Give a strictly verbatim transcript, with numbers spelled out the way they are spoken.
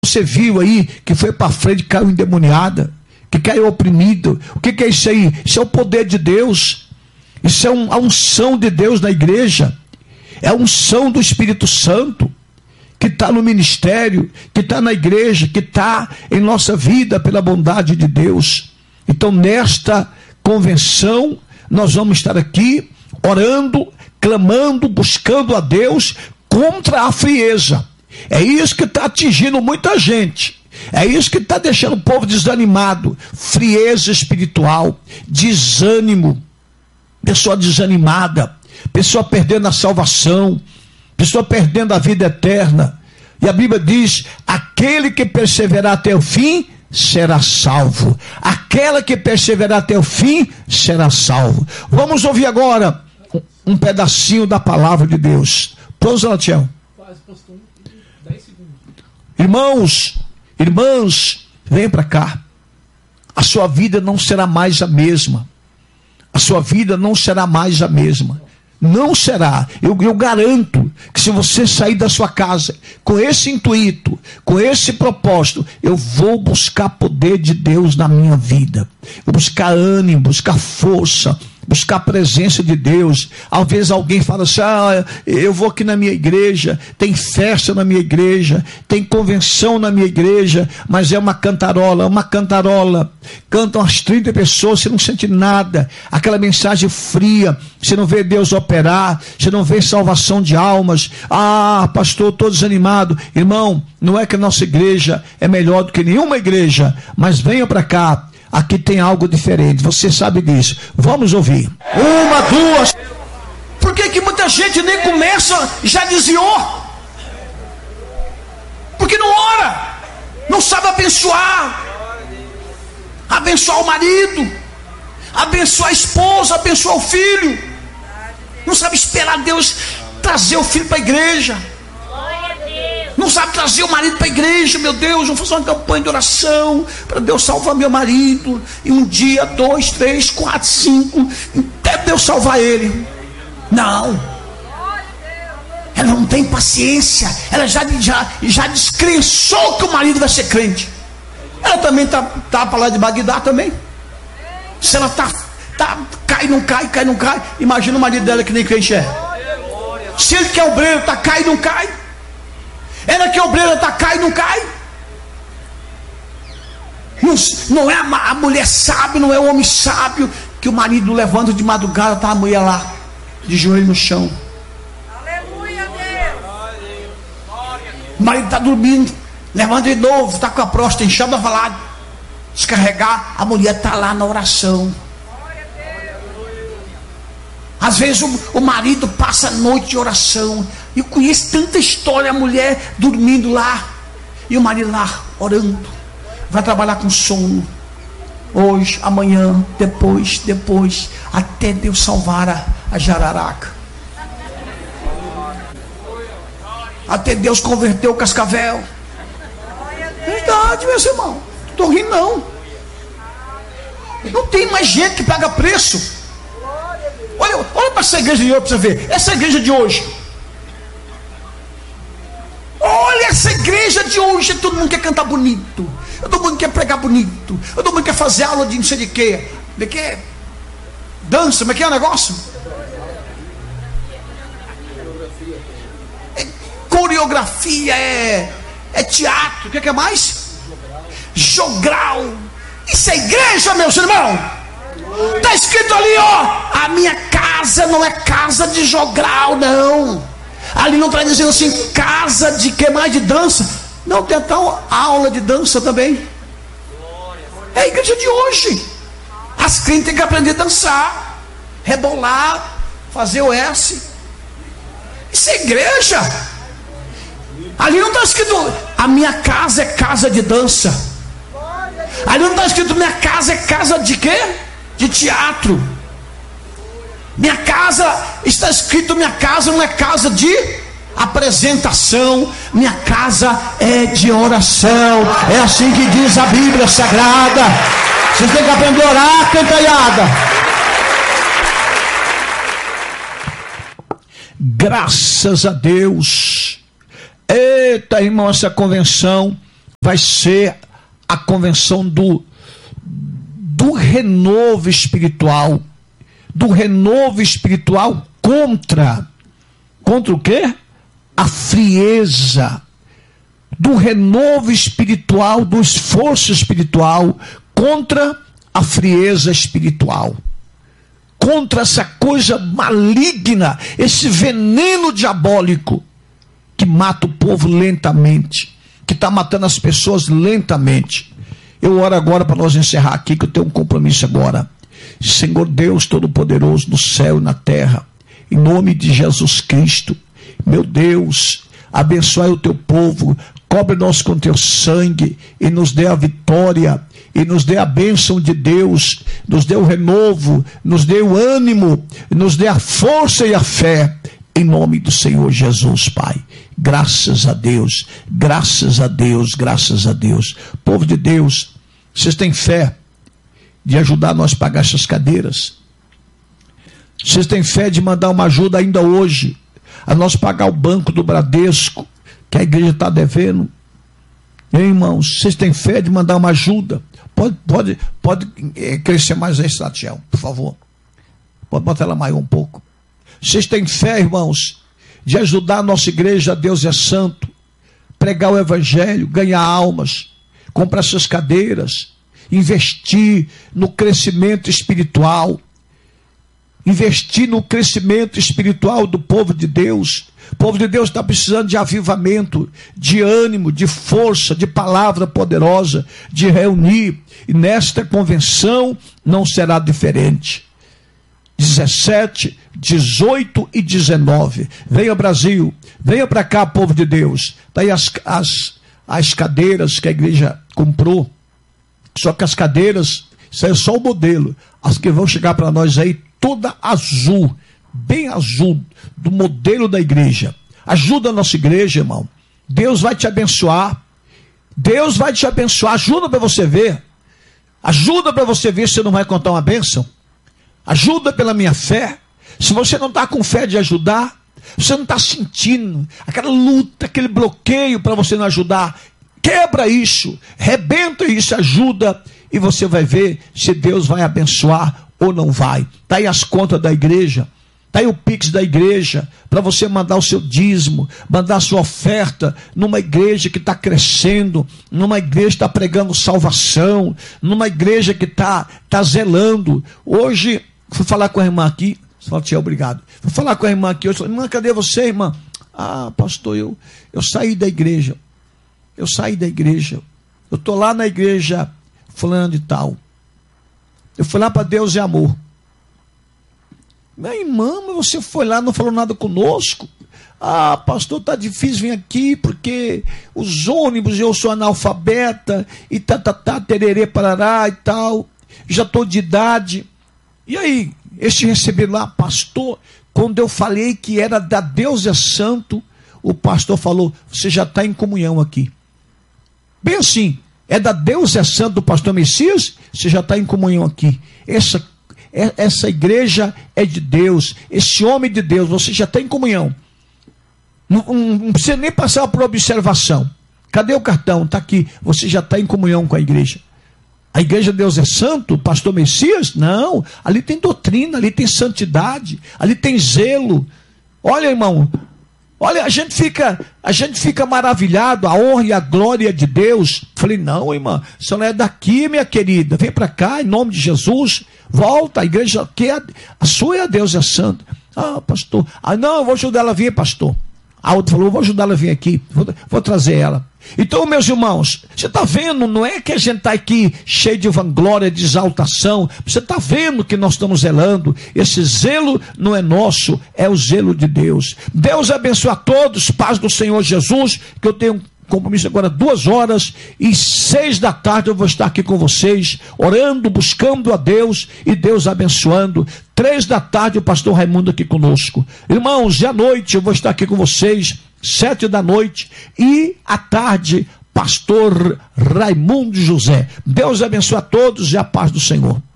você viu aí que foi para frente, caiu endemoniada, que caiu oprimido. O que, que é isso aí? Isso é o poder de Deus. Isso é um, a unção de Deus na igreja. É a unção do Espírito Santo que está no ministério, que está na igreja, que está em nossa vida pela bondade de Deus. Então, nesta convenção, nós vamos estar aqui orando, clamando, buscando a Deus contra a frieza. É isso que está atingindo muita gente. É isso que está deixando o povo desanimado. Frieza espiritual, desânimo, pessoa desanimada, pessoa perdendo a salvação, pessoa perdendo a vida eterna. E a Bíblia diz: aquele que perseverar até o fim será salvo. Aquela que perseverar até o fim será salvo. Vamos ouvir agora um pedacinho da palavra de Deus. Pronto, Natiel? Irmãos, irmãs, venham para cá. A sua vida não será mais a mesma. A sua vida não será mais a mesma. Não será. Eu, eu garanto que se você sair da sua casa com esse intuito, com esse propósito, eu vou buscar poder de Deus na minha vida. Vou buscar ânimo, buscar força, buscar a presença de Deus. Às vezes alguém fala assim: ah, eu vou aqui na minha igreja, tem festa na minha igreja, tem convenção na minha igreja, mas é uma cantarola, uma cantarola. Cantam as trinta pessoas, você não sente nada. Aquela mensagem fria, você não vê Deus operar, você não vê salvação de almas. Ah, pastor, estou desanimado. Irmão, não é que a nossa igreja é melhor do que nenhuma igreja, mas venha para cá. Aqui tem algo diferente, você sabe disso. Vamos ouvir. Uma, duas. Por que que muita gente nem começa, já desviou? Porque não ora, não sabe abençoar. Abençoar o marido, abençoar a esposa, abençoar o filho. Não sabe esperar Deus trazer o filho para a igreja. Não sabe trazer o marido para a igreja. Meu Deus, vamos fazer uma campanha de oração para Deus salvar meu marido. E um dia, dois, três, quatro, cinco, até Deus salvar ele. Não. Ela não tem paciência. Ela já, já, já descrençou que o marido vai ser crente. Ela também está tá para lá de Bagdá também. Se ela está, tá, cai, não cai, cai, não cai. Imagina o marido dela que nem crente é. Se ele que é obreiro, está cai, não cai. Ela que é obreira, está cai, não cai. Não, não é a, a mulher sábia, não é o homem sábio que o marido levanta de madrugada, está a mulher lá, de joelho no chão. Aleluia, Deus. O marido está dormindo, levanta de novo, está com a próstata inchada, vai lá descarregar, a mulher está lá na oração. Às vezes o, o marido passa a noite de oração. Eu conheço tanta história, a mulher dormindo lá e o marido lá orando. Vai trabalhar com sono. Hoje, amanhã, depois, depois, até Deus salvar a, a jararaca. Até Deus converter o cascavel. Verdade, meus irmãos. Não estou rindo não. Não tem mais gente que paga preço. Olha, olha para essa igreja de hoje para você ver. Essa igreja de hoje. Olha essa igreja de hoje. Todo mundo quer cantar bonito. Todo mundo quer pregar bonito. Todo mundo quer fazer aula de não sei de quê. De quê? Dança, como é que é o negócio? É coreografia, é, é teatro. O que é, que é mais? Jogral. Isso é igreja, meus irmãos. Está escrito ali, ó, a minha casa não é casa de jogral, não. Ali não está dizendo assim, casa de que mais? De dança. Não, tem até aula de dança também. É a igreja de hoje. As crentes têm que aprender a dançar, rebolar, fazer o S. Isso é igreja. Ali não está escrito, a minha casa é casa de dança. Ali não está escrito, minha casa é casa de quê? De teatro. Minha casa, está escrito, minha casa não é casa de apresentação, minha casa é de oração. É assim que diz a Bíblia Sagrada. Vocês têm que aprender a orar, cantalhada. Graças a Deus. Eita, irmão, essa convenção vai ser a convenção do, do renovo espiritual, do renovo espiritual contra, contra o quê? A frieza, do renovo espiritual, do esforço espiritual contra a frieza espiritual, contra essa coisa maligna, esse veneno diabólico que mata o povo lentamente, que está matando as pessoas lentamente. Eu oro agora para nós encerrar aqui, que eu tenho um compromisso agora. Senhor Deus Todo-Poderoso no céu e na terra, em nome de Jesus Cristo, meu Deus, abençoe o teu povo, cobre-nos com teu sangue e nos dê a vitória, e nos dê a bênção de Deus, nos dê o renovo, nos dê o ânimo, nos dê a força e a fé, em nome do Senhor Jesus, Pai. Graças a Deus, graças a Deus, graças a Deus. Povo de Deus, vocês têm fé de ajudar nós a pagar essas cadeiras? Vocês têm fé de mandar uma ajuda ainda hoje, a nós pagar o banco do Bradesco, que a igreja está devendo? Hein, irmãos, vocês têm fé de mandar uma ajuda? Pode, pode, pode é, crescer mais aí, Satiel, por favor. Pode botar ela maior um pouco. Vocês têm fé, irmãos, de ajudar a nossa igreja, Deus é santo, pregar o evangelho, ganhar almas, comprar essas cadeiras, investir no crescimento espiritual, investir no crescimento espiritual do povo de Deus. O povo de Deus está precisando de avivamento, de ânimo, de força, de palavra poderosa, de reunir, e nesta convenção não será diferente. dezessete, dezoito e dezenove. Venha Brasil, venha para cá, povo de Deus. Daí as, as, as cadeiras que a igreja comprou, só que as cadeiras, isso aí é só o modelo. As que vão chegar para nós aí, toda azul, bem azul, do modelo da igreja. Ajuda a nossa igreja, irmão. Deus vai te abençoar. Deus vai te abençoar. Ajuda para você ver. Ajuda para você ver se você não vai contar uma bênção. Ajuda pela minha fé. Se você não está com fé de ajudar, você não está sentindo aquela luta, aquele bloqueio para você não ajudar, quebra isso, rebenta isso, ajuda, e você vai ver se Deus vai abençoar ou não vai. Está aí as contas da igreja, está aí o Pix da igreja, para você mandar o seu dízimo, mandar a sua oferta numa igreja que está crescendo, numa igreja que está pregando salvação, numa igreja que está tá zelando. Hoje, fui falar com a irmã aqui, só tia, obrigado. Fui falar com a irmã aqui hoje, falei, irmã, cadê você, irmã? Ah, pastor, eu, eu saí da igreja. Eu saí da igreja. Eu estou lá na igreja fulano de tal. Eu fui lá para Deus e Amor. Minha irmã, mas você foi lá, não falou nada conosco? Ah, pastor, tá difícil vir aqui porque os ônibus, eu sou analfabeta, e tá, tá, tá, tererê, parará e tal. Já estou de idade. E aí, este receber lá, pastor, quando eu falei que era da Deus é Santo, o pastor falou, você já está em comunhão aqui. Bem assim, é da Deus é Santo do pastor Messias, você já está em comunhão aqui. Essa, essa igreja é de Deus, esse homem de Deus, você já está em comunhão. Não, não, não precisa nem passar por observação. Cadê o cartão? Está aqui, você já está em comunhão com a igreja. A igreja de Deus é santo, o pastor Messias? Não, ali tem doutrina, ali tem santidade, ali tem zelo. Olha, irmão, olha, a gente fica, a gente fica maravilhado, a honra e a glória de Deus. Falei, não, irmã, você não é daqui, minha querida, vem para cá, em nome de Jesus, volta, a igreja que é, a sua é a Deus é santo. Ah, pastor, ah, não, eu vou ajudar ela a vir, pastor. A outra falou, vou ajudar ela a vir aqui, vou, vou trazer ela. Então, meus irmãos, você está vendo, não é que a gente está aqui cheio de vanglória, de exaltação, você está vendo que nós estamos zelando, esse zelo não é nosso, é o zelo de Deus. Deus abençoe a todos, paz do Senhor Jesus, que eu tenho compromisso agora duas horas, e seis da tarde eu vou estar aqui com vocês, orando, buscando a Deus, e Deus abençoando. Três da tarde o pastor Raimundo aqui conosco. Irmãos, e à noite eu vou estar aqui com vocês, sete da noite, e à tarde, pastor Raimundo José. Deus abençoe a todos e a paz do Senhor.